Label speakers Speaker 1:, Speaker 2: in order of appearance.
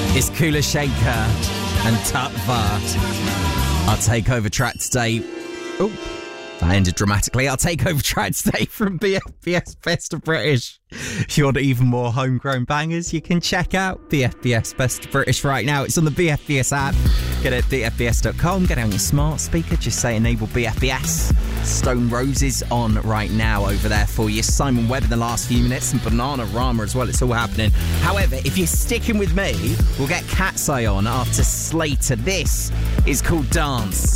Speaker 1: It's Kula Shaker and Tatva. Our takeover track today. Oh, that ended dramatically. Our takeover track today from BFBS Best of British. If you want even more homegrown bangers, you can check out BFBS Best of British right now. It's on the BFBS app. Get it at bfbs.com. Get it on your smart speaker. Just say enable BFBS. Stone Roses on right now over there for you. Simon Webb in the last few minutes and Bananarama as well. It's all happening. However, if you're sticking with me, we'll get Cat's Eye on after Slater. This is called Dance.